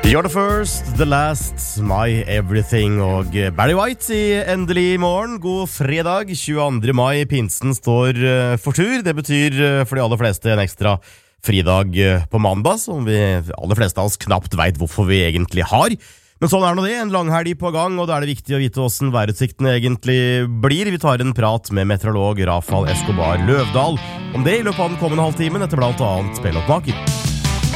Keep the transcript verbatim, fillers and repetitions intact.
You're the first, the last, my everything og Barry White i Endelig morgen. God fredag, tjueandre mai. Pinsen står for tur. Det betyr for de aller fleste en ekstra fridag på mandag, som vi aller fleste av oss knapt vet hvorfor vi egentlig har. Men sånn er nå det, en langhelg på gang, og da er det viktig å vite hvordan værutsiktene egentlig blir. Vi tar en prat med meteorolog Rafael Escobar Løvdahl om det i løpet av den kommende halvtimen, etter blant annet Spelloppmaker.